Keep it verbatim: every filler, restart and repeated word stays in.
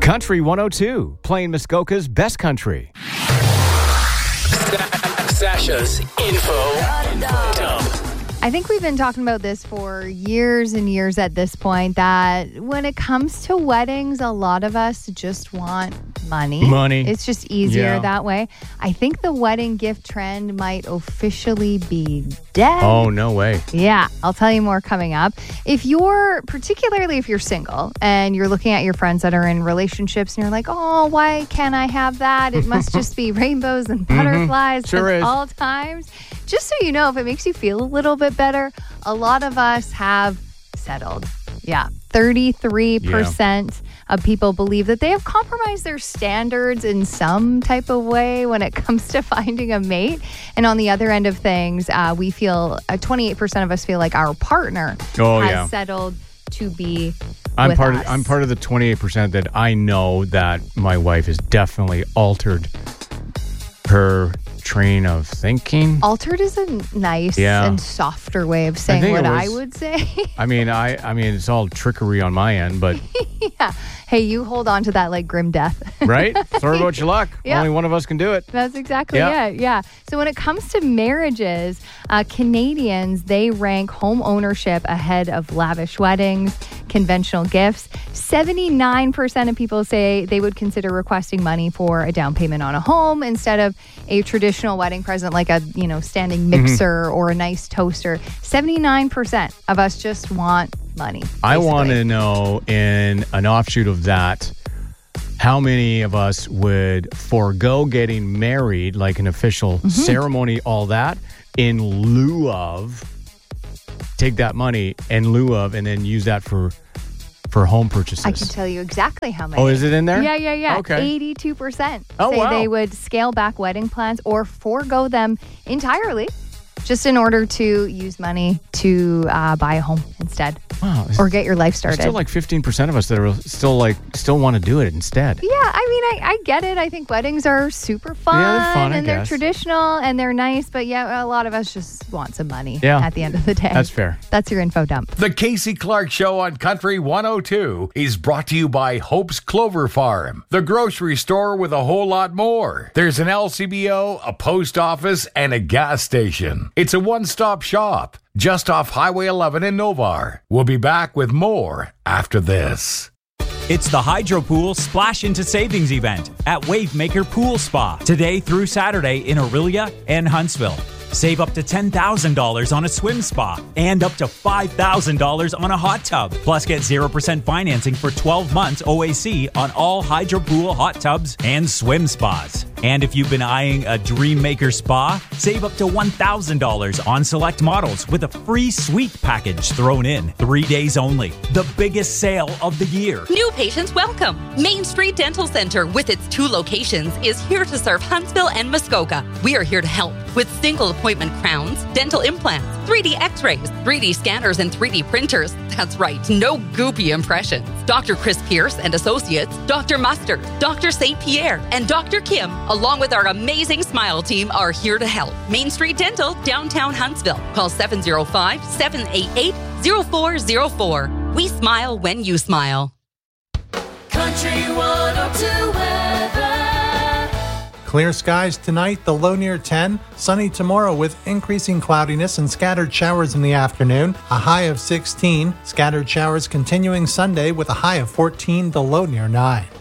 Country one oh two, playing Muskoka's best country. Sasha's info dump. I think we've been talking about this for years and years at this point, that when it comes to weddings, a lot of us just want money. Money. It's just easier Yeah. that way. I think the wedding gift trend might officially be dead. Oh, no way. Yeah, I'll tell you more coming up. If you're, particularly if you're single and you're looking at your friends that are in relationships and you're like, oh, why can't I have that? It must just be rainbows and butterflies Sure at is. all times. Just so you know, if it makes you feel a little bit better, a lot of us have settled. Yeah, thirty-three percent of people believe that they have compromised their standards in some type of way when it comes to finding a mate. And on the other end of things, uh, we feel, uh, twenty-eight percent of us feel like our partner Oh, has yeah. settled to be I'm with part us. of I'm part of the twenty-eight percent that I know that my wife has definitely altered her train of thinking. Altered is a nice Yeah. and softer way of saying think what it I was- would say. I mean, I I mean, it's all trickery on my end, but Yeah. Hey, you hold on to that like grim death. right? Sorry about your luck. Yeah. Only one of us can do it. That's exactly Yeah. it. Yeah. So when it comes to marriages, uh, Canadians, they rank home ownership ahead of lavish weddings, conventional gifts. seventy-nine percent of people say they would consider requesting money for a down payment on a home instead of a traditional wedding present like a, you know, standing mixer or a nice toaster. seventy-nine percent of us just want money. I want basically. to know, in an offshoot of that, how many of us would forego getting married, like an official Mm-hmm. ceremony, all that, in lieu of, take that money in lieu of, and then use that for for home purchases. I can tell you exactly how many. Oh, is it in there? Yeah, yeah, yeah. Okay. eighty-two percent Oh, say wow. they would scale back wedding plans or forego them entirely just in order to use money to uh, buy a home instead Wow. or get your life There's started. still like fifteen percent of us that are still like, still want to do it instead. Yeah, I mean, I, I get it. I think weddings are super fun, Yeah, they're fun, I and they're guess. traditional and they're nice, but yeah, a lot of us just want some money Yeah. at the end of the day. That's fair. That's your info dump. The Casey Clark Show on Country one oh two is brought to you by Hope's Clover Farm, the grocery store with a whole lot more. There's an L C B O, a post office, and a gas station. It's a one-stop shop just off Highway eleven in Novar. We'll be back with more after this. It's the Hydro Pool Splash Into Savings event at Wavemaker Pool Spa today through Saturday in Aurelia and Huntsville. Save up to ten thousand dollars on a swim spa and up to five thousand dollars on a hot tub. Plus, get zero percent financing for twelve months O A C on all Hydro Pool hot tubs and swim spas. And if you've been eyeing a Dream Maker spa, save up to one thousand dollars on select models with a free suite package thrown in. Three days only. The biggest sale of the year. New patients welcome. Main Street Dental Center, with its two locations, is here to serve Huntsville and Muskoka. We are here to help with single appointment crowns, dental implants, three D x-rays, three D scanners, and three D printers. That's right, no goopy impressions. Doctor Chris Pierce and Associates, Doctor Mustard, Doctor Saint Pierre, and Doctor Kim, along with our amazing Smile team, are here to help. Main Street Dental, downtown Huntsville. Call seven oh five, seven eight eight, oh four oh four. We smile when you smile. Country one oh two weather. Clear skies tonight, the low near ten. Sunny tomorrow with increasing cloudiness and scattered showers in the afternoon, a high of sixteen. Scattered showers continuing Sunday with a high of fourteen, the low near nine.